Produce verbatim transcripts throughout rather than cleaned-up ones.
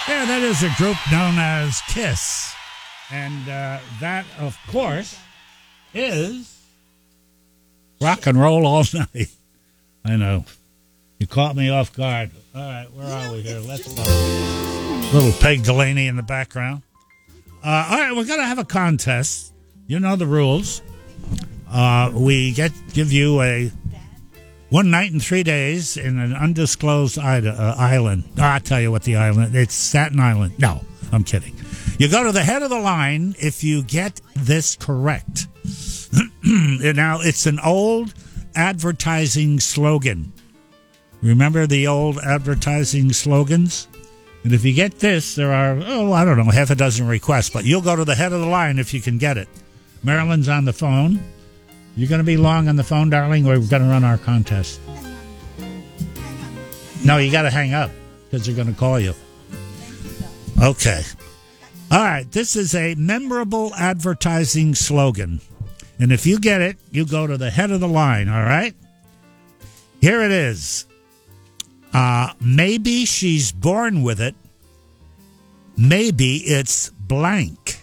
Yeah, that is a group known as KISS. And uh, that, of course, is rock and roll all night. I know. You caught me off guard. All right, where are we here? Let's go. Little Peg Delaney in the background. Uh, all right, we're going to have a contest. You know the rules. Uh, we get give you a one night and three days in an undisclosed uh, island. Oh, I'll tell you what the island. It's Staten Island. No, I'm kidding. You go to the head of the line if you get this correct. Now, it's an old advertising slogan. Remember the old advertising slogans? And if you get this, there are, oh, I don't know, half a dozen requests, but you'll go to the head of the line if you can get it. Marilyn's on the phone. You're going to be long on the phone, darling? We're going to run our contest. No, you got to hang up because they're going to call you. Okay. All right. This is a memorable advertising slogan. And if you get it, you go to the head of the line, all right? Here it is. Uh, maybe she's born with it. Maybe it's blank.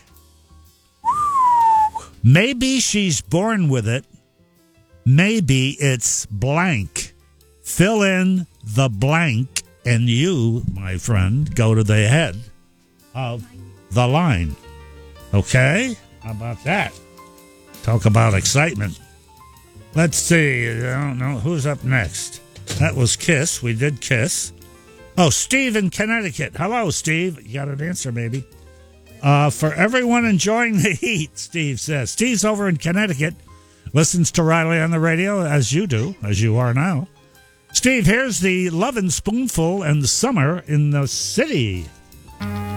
Maybe she's born with it. Maybe it's blank. Fill in the blank, and you, my friend, go to the head of the line. Okay? How about that? Talk about excitement. Let's see. I don't know. Who's up next? That was KISS. We did KISS. Oh, Steve in Connecticut. Hello, Steve. You got an answer, maybe. Uh, for everyone enjoying the heat, Steve says. Steve's over in Connecticut. Listens to Riley on the radio, as you do, as you are now. Steve, here's the Lovin' Spoonful and Summer in the City.